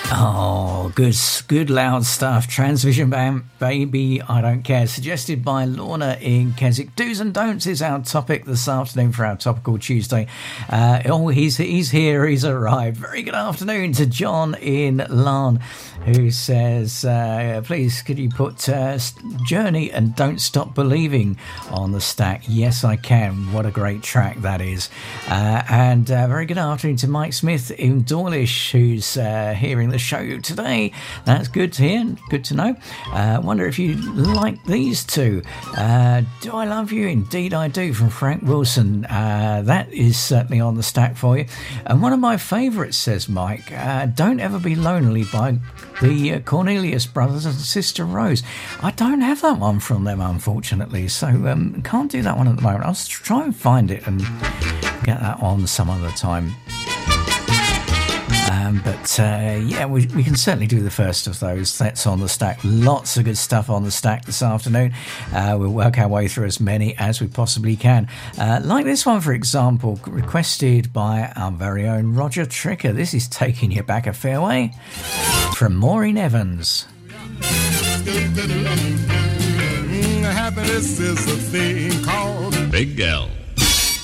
Oh, good loud stuff. Transvision Band, Baby, I Don't Care, suggested by Lorna in Keswick. Do's and don'ts is our topic this afternoon for our Topical Tuesday. He's here, he's arrived. Very good afternoon to John in Larne, who says, please could you put Journey and Don't Stop Believing on the stack? Yes, I can. What a great track that is. And very good afternoon to Mike Smith in Dawlish, who's hearing the show today. That's good to hear, good to know. Wonder if you like these two. Do I Love You? Indeed I Do, from Frank Wilson. That is certainly on the stack for you. And one of my favourites, says Mike, Don't Ever Be Lonely by the Cornelius Brothers and Sister Rose. I don't have that one from them, unfortunately, so can't do that one at the moment. I'll try and find it and get that on some other time. Yeah, we can certainly do the first of those. That's on the stack. Lots of good stuff on the stack this afternoon. We'll work our way through as many as we possibly can. Like this one, for example, requested by our very own Roger Tricker. This is Taking You Back a Fair Way from Maureen Evans. Happiness is a thing called Big L.